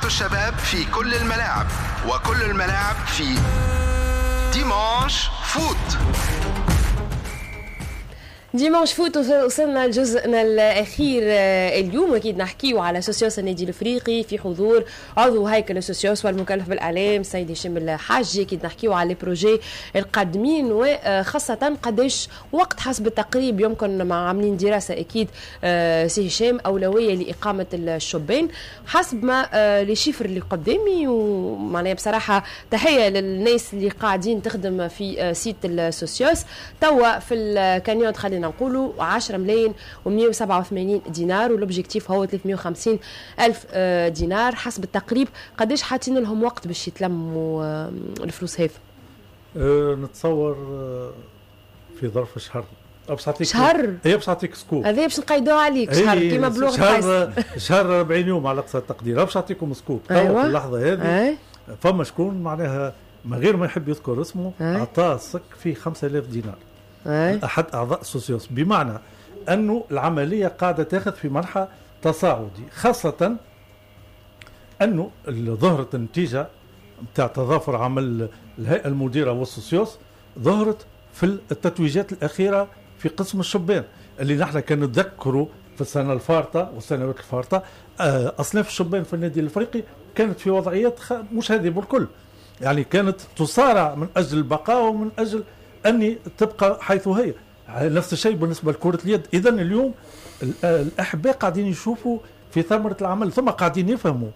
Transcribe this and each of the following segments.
الشباب في كل الملاعب، وكل الملاعب في ديمانش فوت. ديمانش فوت وصلنا لجزءنا الأخير اليوم. أكيد نحكيه على سوسيوس النادي الأفريقي في حضور عضو هيكل سوسيوس والمكلف بالإعلام السيد هشام الحاجي. أكيد نحكيه على البروجي القادمين، وخاصة قداش وقت حسب التقريب يمكن مع عاملين دراسة أكيد سي هشام أولوية لإقامة الشبان حسب ما لي شيفر اللي قدامي. ومعناها بصراحة تحية للناس اللي قاعدين تخدم في سيت السوسيوس. توا في الكانيون خلينا نقولوا 10 ملايين و187 دينار، والأوبجيكتيف هو 350 ألف دينار حسب التقريب. قداش حاطين لهم وقت باش يتلموا الفلوس هذه؟ نتصور في ظرف شهر. شهر؟ هي باش نعطيك سكوب، هذا باش نقيدوها عليك شهر كيما بلغة شهر 40 يوم على أقصى التقدير. باش نعطيكم سكوب. أيوة. في اللحظة هذه فما شكون معناها من غير ما يحب يذكر اسمه عطاه الصك في 5000 دينار أحد أعضاء سوسيوس، بمعنى أنه العملية قاعدة تأخذ في منحى تصاعدي، خاصة أنه ظهرت النتيجة بتاع تضافر عمل الهيئة المديرة والسوسيوس ظهرت في التتويجات الأخيرة في قسم الشبان اللي نحن كان نتذكره في السنة الفارطة والسنوات الفارطة. أصناف الشبان في النادي الأفريقي كانت في وضعيات مش هذه بالكل، يعني كانت تصارع من أجل البقاء ومن أجل أني تبقى حيث هي. نفس الشيء بالنسبة لكرة اليد. إذن اليوم الأحباء قاعدين يشوفوا في ثمرة العمل، ثم قاعدين يفهموا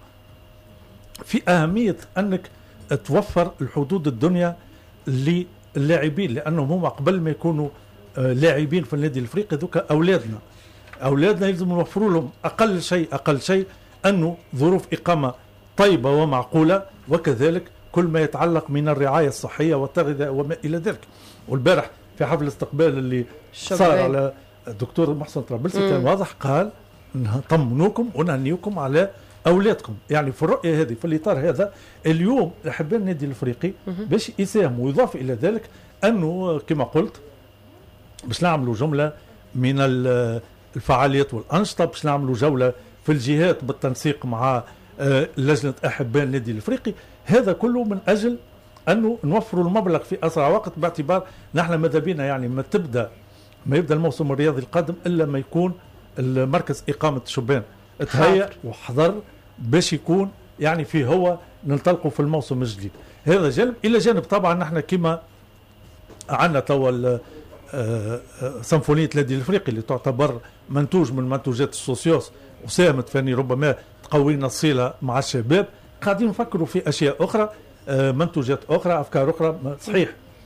في أهمية أنك توفر الحدود الدنيا للاعبين، لأنهم هم قبل ما يكونوا لاعبين في النادي الأفريقي ذوك أولادنا يلزم نوفروا لهم أقل شيء أنه ظروف إقامة طيبة ومعقولة، وكذلك كل ما يتعلق من الرعاية الصحية والتغذية وما إلى ذلك. والبارح في حفل الاستقبال اللي صار على الدكتور محسن طرابلسي كان واضح، قال نطمنوكم ونهنيكم على أولادكم. يعني في الرؤية هذه في الإطار هذا اليوم أحباء النادي الأفريقي باش يساهموا. ويضاف إلى ذلك أنه كما قلت باش نعملوا جملة من الفعاليات والأنشطة، باش نعملوا جولة في الجهات بالتنسيق مع لجنة أحباء النادي الأفريقي. هذا كله من أجل أنه نوفروا المبلغ في أسرع وقت، باعتبار نحن ماذا بينا يعني ما يبدأ الموسم الرياضي القادم إلا ما يكون المركز إقامة الشبان تهيأ وحضر باش يكون يعني فيه هو ننطلقوا في الموسم الجديد. هذا جانب. إلى جانب طبعا نحن كما عندنا توا سيمفونية النادي الأفريقي اللي تعتبر منتوج من منتوجات السوسيوس وساهمت فاني ربما تقوينا الصلة مع الشباب. قاعدين نفكروا في أشياء أخرى، منتوجات أخرى، أفكار أخرى. صحيح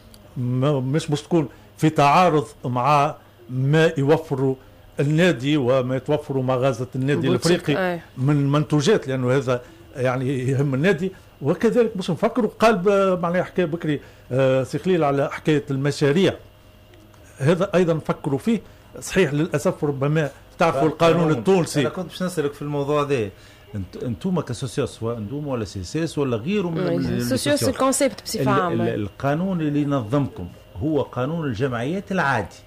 مش تكون في تعارض مع ما يوفروا النادي وما يتوفروا مغازة النادي الأفريقي من منتوجات، لأنه هذا يعني يهم النادي. وكذلك مش نفكروا قال معناها حكاية بكري سي خليل على حكاية المشاريع، هذا أيضا نفكروا فيه. صحيح للأسف ربما تعرفوا القانون التونسي. أنا كنت باش نسألك في الموضوع ده، انتم كسوسيوس وانتم ولا سيسيس ولا غيره من السوسيوس الكونسيبت بصفة عامة، القانون اللي ينظمكم هو قانون الجمعيات العادي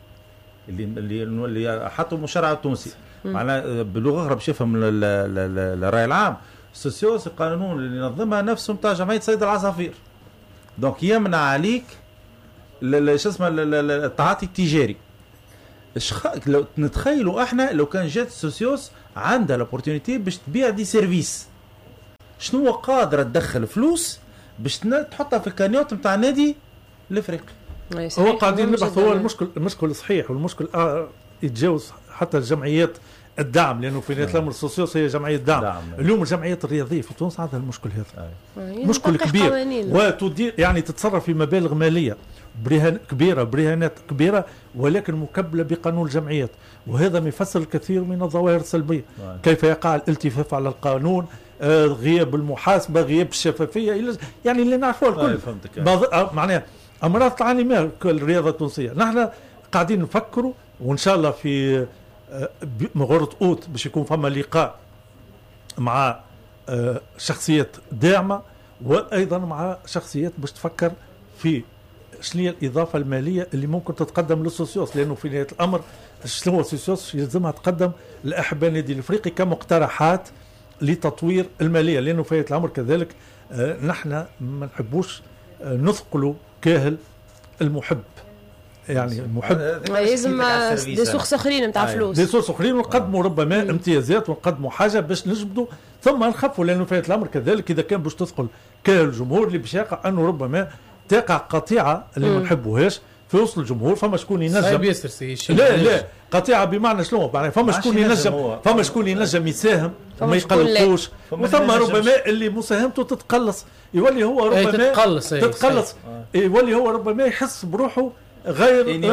اللي حطوا المشرع التونسي، معناه بلغة أخرى باش يفهم الرأي العام. السوسيوس القانون اللي ينظمها نفسه نتاع جمعية صيد العصافير، دونك يمنع عليك شو اسمه التعاطي التجاري. لو نتخيلوا احنا لو كان جات السوسيوس عندها لابورتونيتي باش تبيع دي سيرفيس، شنو قادره تدخل فلوس باش تحطها في الكانيوت نتاع النادي الافريقي. هو قاعدين نبحث. هو المشكل صحيح، والمشكل يتجاوز حتى الجمعيات الدعم، لانه في نهايه الامر السوسيوس هي جمعيه دعم. اليوم الجمعيات الرياضيه في تونس عندها المشكل هذا، مشكل كبير، وتدير يعني تتصرف في مبالغ ماليه برهانات كبيره، ولكن مكبله بقانون الجمعيات. وهذا يفسر الكثير من الظواهر السلبيه. كيف يقع الالتفاف على القانون، غياب المحاسبه، غياب الشفافيه، يعني اللي نعرفوه الكل. معناها امراض تعاني منها الرياضه التونسيه. نحن قاعدين نفكروا، وان شاء الله في مغرة أوت باش يكون فما لقاء مع شخصيات داعمة، وأيضا مع شخصيات باش تفكر في شنو هي الإضافة المالية اللي ممكن تتقدم للسوسيوس، لأنه في نهاية الأمر شنو هو السوسيوس يلزمها تقدم لأحباء النادي الأفريقي كمقترحات لتطوير الماليه، لانه في الامر كذلك نحن ما نحبوش نثقلوا كاهل المحب، يعني المحب لازم دي سورس اخرين نتاع فلوس، دي سورس اخرين، ونقدموا ربما امتيازات ونقدموا حاجه باش نجبدوا، ثم نخفوا، لانه في الامر كذلك اذا كان باش تثقل كاهل الجمهور اللي باش يقع انه ربما تقع قطيعه اللي ما نحبوهاش في وسط الجمهور. فما شكون ينجم لا قطيعه بمعنى شنو، يعني فما شكون ينجم يساهم وما يقلقوش، وثم ربما اللي مساهمته تتقلص، يولي هو ربما تتقلص يولي هو ربما يحس بروحه غير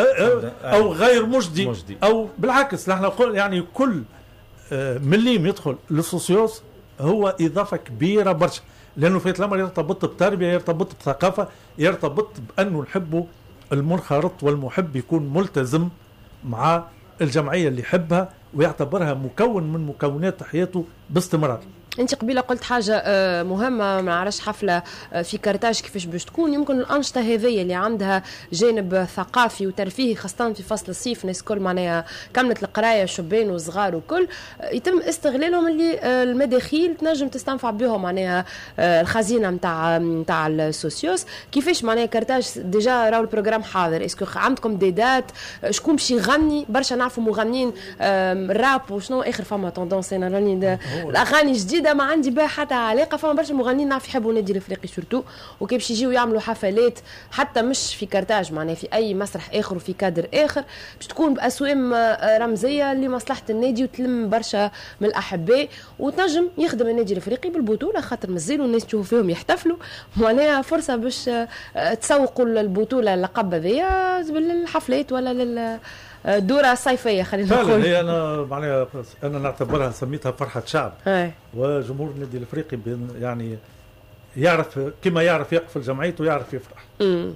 او غير مجدي او بالعكس. نحن نقول يعني كل مليم يدخل للسوسيوس هو اضافه كبيره برشا، لانه في الامر يرتبط بالتربيه، يرتبط بثقافه، يرتبط بانه نحبه المنخرط والمحب يكون ملتزم مع الجمعيه اللي يحبها ويعتبرها مكون من مكونات حياته باستمرار. انت قبيله قلت حاجه مهمه، ما نعرفش حفله في كارتاج كيفاش باش تكون. يمكن الانشطه هذه اللي عندها جانب ثقافي وترفيهي خاصه في فصل الصيف، ناس كل معناها كملت القرايه، شبان وصغار وكل، يتم استغلالهم اللي المداخيل تنجم تستنفع بهم معناها الخزينه نتاع السوسيوس. كيفاش معناها كارتاج ديجا راهو البروغرام حاضر؟ اسكو عندكم دي دات؟ شكون باش يغني؟ برشا نعرفوا مغنيين راب وشنو اخر فما توندونس، انا راني الاغاني جديده ما عندي بها حتى علاقه. فما برشا مغنيين نعرف يحبوا النادي الافريقي سورتو، وكيف باش يجيو يعملوا حفلات حتى مش في كارتاج معناها في اي مسرح اخر وفي كادر اخر، باش تكون باسوام رمزيه لمصلحه النادي وتلم برشا من الاحباء، وتنجم يخدم النادي الافريقي بالبطوله، خاطر مازالوا الناس تشوفوا فيهم يحتفلوا، معناها فرصه باش تسوقوا البطوله اللقب هذيا بالحفلات ولا الدورة الصيفية خلينا نقول. هي أنا نعتبرها سميتها فرحة شعب، وجمهور النادي الأفريقي يعني يعرف كما يعرف يقفل جمعيته ويعرف يفرح.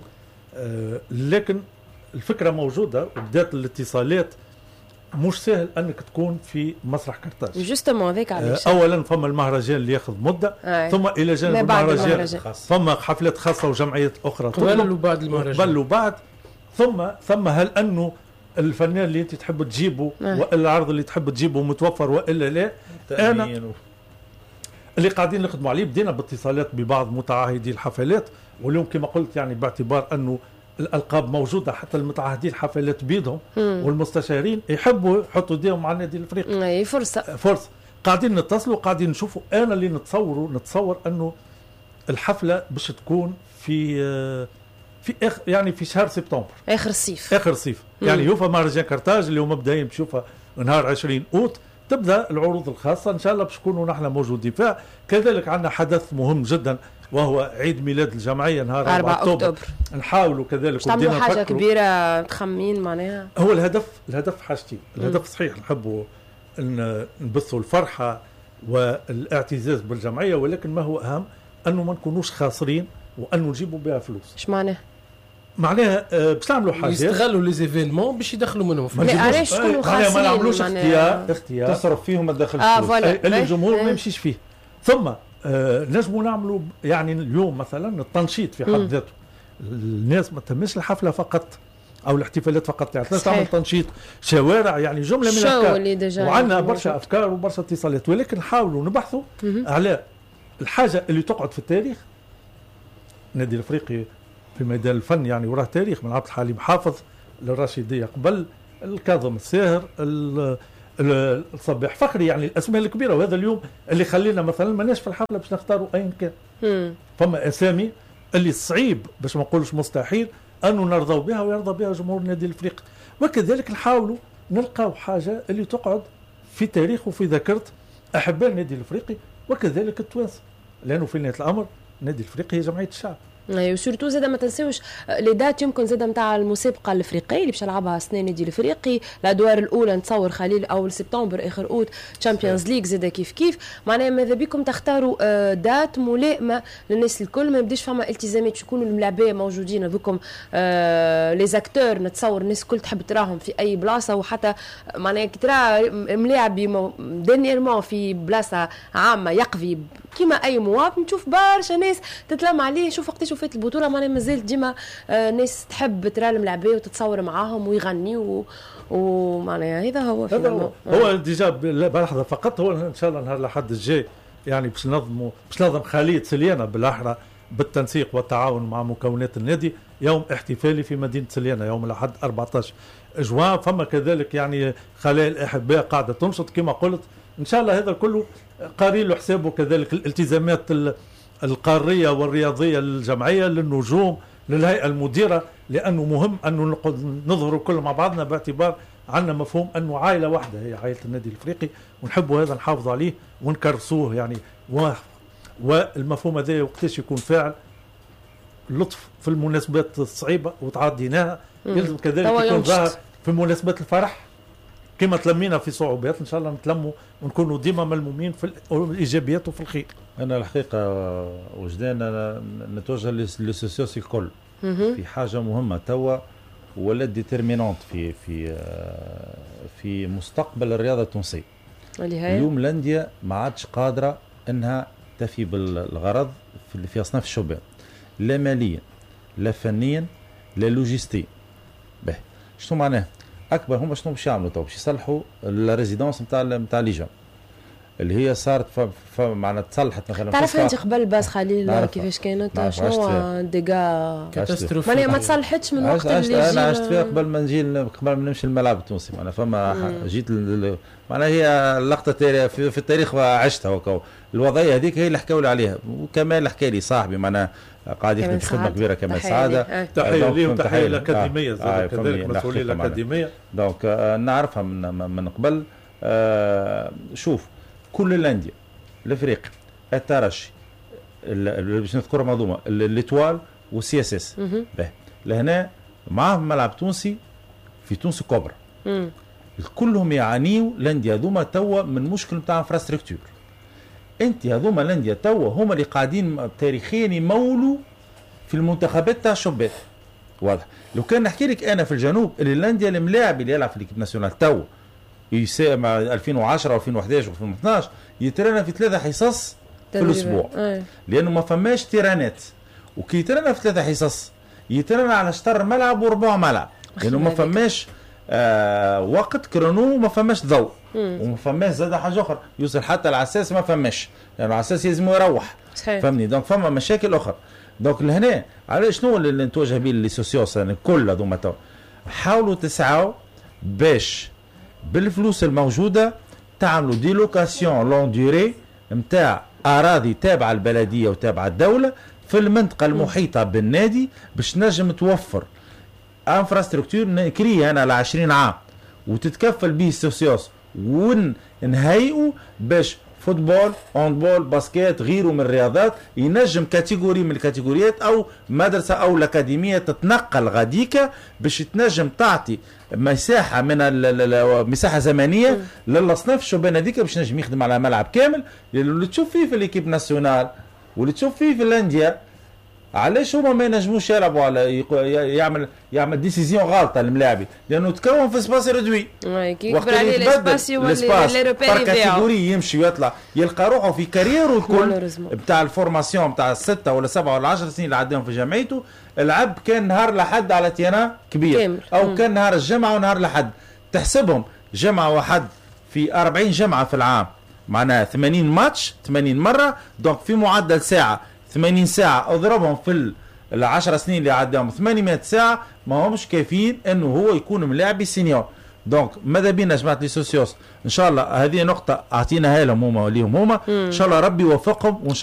لكن الفكرة موجودة وبدات الاتصالات، مش سهل أنك تكون في مسرح كارتاج. جوستمون هذاك علاش. أولا فما المهرجان اللي ياخذ مدة، ثم إلى جانب المهرجان فما حفلات خاصة وجمعيات أخرى قبل وبعد المهرجان، قبل وبعد، ثم هل أنه الفنان اللي انت تحب تجيبه والا العرض اللي تحب تجيبه متوفر والا لا. انا اللي قاعدين نخدموا عليه بدينا باتصالات ببعض متعهدي الحفلات، واليوم كما قلت يعني باعتبار انه الالقاب موجوده حتى المتعهدين الحفلات بيدهم والمستشارين يحبوا يحطوا ايديهم مع النادي الافريقي. فرصه قاعدين نتصلوا، قاعدين نشوفوا. انا اللي نتصور انه الحفله باش تكون في يعني في شهر سبتمبر، اخر الصيف يعني يوفى مهرجان كارتاج اللي هو مبدئيا بشوفه نهار 20 اوت، تبدا العروض الخاصه ان شاء الله باش نكونوا نحن موجودين فيها. كذلك عندنا حدث مهم جدا وهو عيد ميلاد الجمعيه نهار 4 اكتوبر. نحاولوا كذلك تعملوا حاجه كبيره تخمين معناها. هو الهدف حاجتين. الهدف صحيح نحبوا نبثوا الفرحه والاعتزاز بالجمعيه، ولكن ما هو اهم انه ما نكونوش خاسرين وانه نجيبوا بها فلوس. ايش معناه؟ معناها باش نعملوا حاجات يستغلوا لي زيفينمون باش يدخلوا منهم فلوس. علاش تكونوا خاسرين؟ ما نعملوش اختيار تصرف فيهم ما تدخلش فلوس اللي الجمهور ما يمشيش فيه. ثم نجموا نعملوا يعني اليوم مثلا التنشيط في حد ذاته. الناس ما تهمش الحفله فقط او الاحتفالات فقط، يعني تعمل تنشيط شوارع، يعني جمله من الافكار، وعندنا برشا افكار وبرشا اتصالات، ولكن نحاولوا نبحثوا على الحاجه اللي تقعد في التاريخ. النادي الافريقي في ميدان الفن يعني وراه تاريخ، من عبد الحليم حافظ للرشيديه قبل، الكاظم الساهر، الصباح فخري، يعني الاسماء الكبيره. وهذا اليوم اللي خلينا مثلا ماناش في الحفله باش نختاروا ايا كان. فما اسامي اللي صعيب باش ما نقولش مستحيل انه نرضوا بها ويرضى بها جمهور النادي الافريقي، وكذلك نحاولوا نلقاو حاجه اللي تقعد في تاريخ وفي ذاكره احباء النادي الافريقي وكذلك التوانسه، لانه في نهايه الامر النادي الافريقي هي جمعيه الشعب. ايوه وسورتو زاد ما تنساوش لي دات يمكن زاد نتاع المسابقه الافريقيه اللي باش نلعبها السنه النادي الافريقي، الادوار الاولى نتصور خليل اول سبتمبر اخر اوت، تشامبيونز ليغ زاد كيف معناها ماذا بكم تختاروا دات ملائمه للناس الكل، ما يبداش فما التزامات، يكونوا الملاعبيه موجودين هذوكم لي زاكتور، نتصور الناس الكل تحب تراهم في اي بلاصه، وحتى معناها كي ترى ملاعب دينيرمون في بلاصه عامه يقضي كيما اي مواطن تشوف برشا ناس تتلم عليه. شوف وقتاش وفات البطوله معناها مازال ديما ناس تحب ترى الملاعبيه وتتصور معاهم ويغنيوا ومعناها هذا هو ديجا بلحظه فقط. هو ان شاء الله نهار الاحد الجاي يعني باش ننظم خليه سليانه بالاحرى بالتنسيق والتعاون مع مكونات النادي يوم احتفالي في مدينه سليانه يوم الاحد 14 جوان. فما كذلك يعني خلايا الاحباء قاعده تنشط كما قلت. ان شاء الله هذا كله قارين له حسابه. كذلك الالتزامات القاريه والرياضيه للجمعيه للنجوم للهيئه المديره، لانه مهم انه نظهروا كل مع بعضنا باعتبار عندنا مفهوم انه عائله واحده هي عائله النادي الافريقي، ونحبوا هذا نحافظوا عليه ونكرسوه يعني. والمفهوم هذا وقتاش يكون فاعل اللطف في المناسبات الصعيبه وتعديناها، يلزم كذلك يكون ظاهر في مناسبات الفرح كما تلمينا في صعوبات. ان شاء الله نتلموا ونكونوا ديما ملمومين في الايجابيات وفي الخير. انا الحقيقه وجدان نتوجه للسوسيوس الكل في حاجه مهمه توا ولا ديتيرمينونت في مستقبل الرياضه التونسيه. اليوم الانديه ما عادش قادره انها تفي بالغرض في اصناف الشباب، لا ماليا لا فنيا لا لوجستيا. به شنو معناه؟ اكبر هم شنو باش يعملوا تو؟ باش يصلحوا الريزيدونس نتاع ليجا اللي هي صارت معناتها تصلحت مثلا. تعرف انت قبل باس خليل كيفاش كانت شنو ديغا كاتاستروف ما تصلحتش من وقت اللي انا عشت فيها قبل ما نمشي الملعب التونسي. معناها فما جيت معناها هي اللقطه في التاريخ عشتها وكو. الوضعيه هذيك هي اللي حكوا لي عليها، وكمال حكى لي صاحبي معناها قاعد يخدم في خدمه كبيره كمال سعاده. تحيه ليه وتحيه الاكاديميه كذلك مسؤوليه الاكاديميه. دونك نعرفها من قبل. شوف كل الانديه الافريقي الترجي باش نذكر منظومه الاتوال والسي اس اس لهنا معاهم ملعب تونسي في تونس كبرى. كلهم يعانيوا الانديه هذوما توا من مشكل نتاع انفراستركتور. انت هذوما الانديه توا هما اللي قاعدين تاريخيا يمولوا في المنتخبات تاع الشباب. واضح. لو كان نحكي لك انا في الجنوب اللي الانديه الملاعب اللي يلعب في ليكيب ناسيونال توا مع 2010 2011 و2012 يترنى في 3 حصص في الاسبوع لانه ما فماش تيرانات. وكي يترنى في 3 حصص يترنى على شطر ملعب وربع ملعب لانه ما فماش وقت كرونو وما فماش ضوء وما فماش زاد حاجه اخرى يوصل حتى العساس ما فماش لانه العساس لازم يروح. فهمني؟ دونك فما مشاكل اخرى. دونك لهنا على شنو اللي نتوجه به للسوسيوس يعني كل هذوما حاولوا تسعوا باش بالفلوس الموجوده تعملوا دي لوكاسيون لون ديوري نتاع اراضي تابعه البلديه وتابعه الدوله في المنطقه المحيطه بالنادي باش نجم توفر انفراستركتور نكريه انا ل 20 عام وتتكفل به السوسيوس ونهيئوا باش فوتبول هاندبول باسكيت غيره من الرياضات ينجم كاتيجوري من الكاتيجوريات او مدرسه او الاكاديميه تتنقل غاديكا باش تنجم تعطي مساحه من مساحه زمنيه للاصناف الشبان هذيك باش نجم يخدم على ملعب كامل. اللي تشوف فيه في ليكيب ناسيونال واللي تشوف فيه في الانديه علاش هما ما ينجموش يلعبوا على يعمل ديسيزيون غلطه الملاعبي لانه تكون في سباس ريدوي وقت اللي الاسباس بار كاتيجوري يمشي ويطلع يلقى روحه في كاريره الكل بتاع الفورماسيون بتاع 6 ولا 7 ولا 10 سنين اللي عداهم في جامعته. العب كان نهار لحد على تيانا كبير او كان نهار الجمعه ونهار لحد تحسبهم جمعه واحد في 40 جمعه في العام معناها 80 ماتش 80 مره. دونك في معدل ساعه 80 ساعة اضربهم في 10 سنين اللي عداهم 800 ساعة ما همش كافيين انه هو يكون ملاعبي سينيور. دونك ماذا بينا جماعة لي سوسيوس ان شاء الله هذه نقطة اعطيناها لهم هما وليهم هما ان شاء الله ربي يوفقهم وان